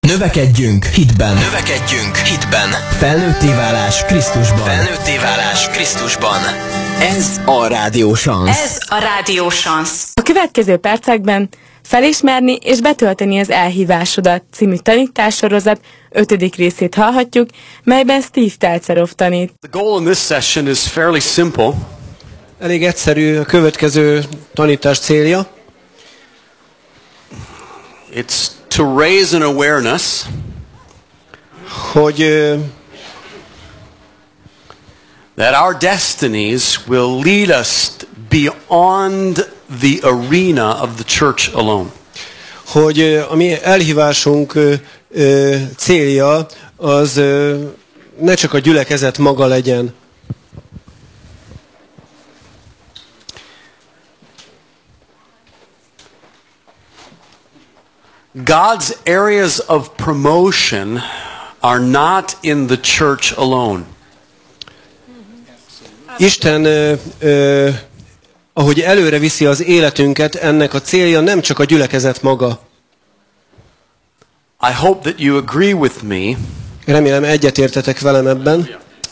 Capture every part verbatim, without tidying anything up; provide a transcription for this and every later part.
Növekedjünk hitben. Növekedjünk hitben. Felnőtté válás Krisztusban. Felnőtté válás Krisztusban. Ez a Rádió Szansz. Ez a Rádió Szansz. A következő percekben Felismerni és betölteni az elhívásodat című tanítássorozat ötödik részét hallhatjuk, melyben Steve Teltserov tanít. The goal in this session is fairly simple. Elég egyszerű a következő tanítás célja. It's to raise an awareness hogy uh, that our destinies will lead us beyond the arena of the church alone. hogy uh, a mi elhívásunk uh, uh, célja az uh, ne csak a gyülekezet maga legyen. God's areas of promotion are not in the church alone. Isten, ö, ö, ahogy előre viszi az életünket, ennek a célja nem csak a gyülekezet maga. I hope that you agree with me. Remélem egyetértetek velem ebben.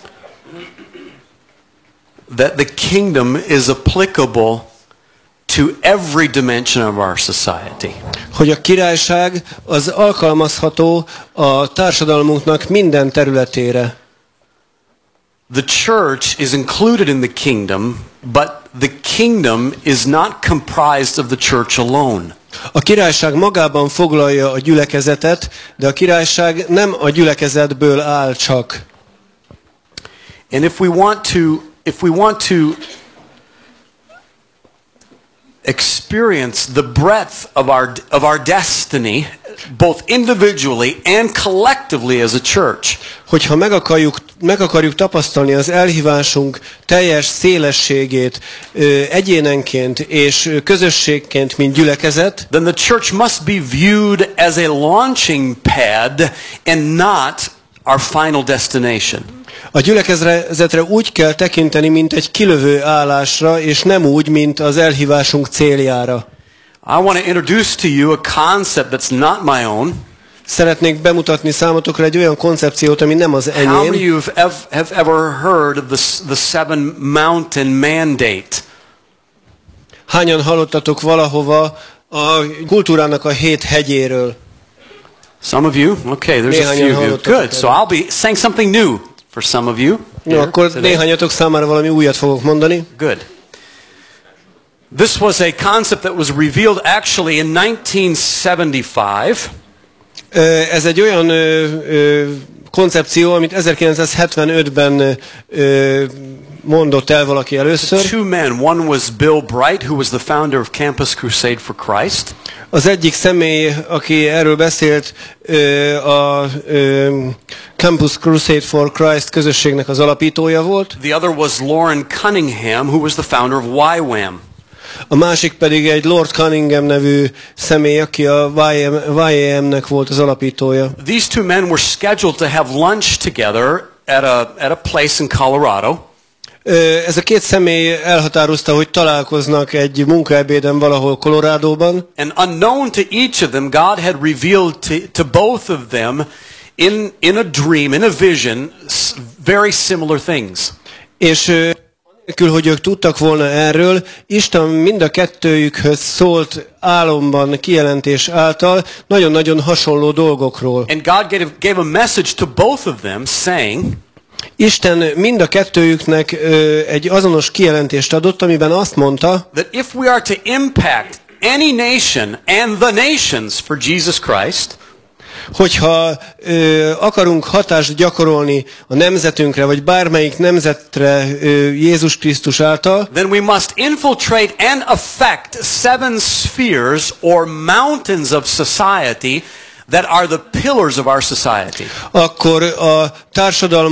That the kingdom is applicable to every dimension of our society. Hogy a királyság az alkalmazható a társadalmunknak minden területére. The church is included in the kingdom, but the kingdom is not comprised of the church alone. A királyság magában foglalja a gyülekezetet, de a királyság nem a gyülekezetből áll csak. And if we want to if we want to experience the breadth of our of our destiny, both individually and collectively as a church. Hogyha meg akarjuk, meg akarjuk tapasztalni az elhívásunk teljes szélességét egyénenként és közösségként, mint gyülekezet, then the church must be viewed as a launching pad and not our final destination. A gyülekezetre úgy kell tekinteni, mint egy kilövő állásra, és nem úgy, mint az elhívásunk céljára. I want to introduce to you a concept that's not my own. Szeretnék bemutatni számotokra egy olyan koncepciót, ami nem az enyém. How many of you have, have ever heard of the, the seven mountain mandate? Hányan hallottatok valahova a kultúrának a hét hegyéről? Some of you? Okay, there's a few of you. Good. So I'll be saying something new for some of you. Jó, akkor néhányatok számára valami újat fogok mondani. Good. This was a concept that was revealed actually in nineteen seventy-five. Ez egy olyan ö, ö, koncepció, amit ezerkilencszázhetvenötben ö, mondott el valaki először. Two men, one was Bill Bright, who was the founder of Campus Crusade for Christ. Az egyik személy, aki erről beszélt, ö, a ö, Campus Crusade for Christ közösségnek az alapítója volt. The other was Lauren Cunningham, who was the founder of Y WAM. A másik pedig egy Lord Cunningham nevű személy, aki a Y A M-nek volt az alapítója. These two men were scheduled to have lunch together at a at a place in Colorado. Ez a két személy elhatározta, hogy találkoznak egy munkaebéden valahol Coloradóban. And unknown to each of them, God had revealed to, to both of them in in a dream, in a vision, very similar things. És anélkül, hogy ők tudtak volna erről, Isten mind a kettőjükhöz szólt álomban, kijelentés által nagyon-nagyon hasonló dolgokról. And God gave, gave a message to both of them saying, Isten mind a kettőjüknek ö, egy azonos kijelentést adott, amiben azt mondta, that if we are to impact any nation and the nations for Jesus Christ, hogyha ö, akarunk hatást gyakorolni a nemzetünkre, vagy bármelyik nemzetre ö, Jézus Krisztus által, then we must infiltrate and affect seven spheres or mountains of society that are the pillars of our society. akkor a társadalom